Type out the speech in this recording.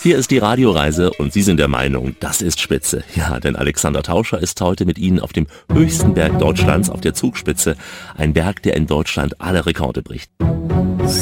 Hier ist die Radioreise und Sie sind der Meinung, das ist spitze. Ja, denn Alexander Tauscher ist heute mit Ihnen auf dem höchsten Berg Deutschlands, auf der Zugspitze. Ein Berg, der in Deutschland alle Rekorde bricht.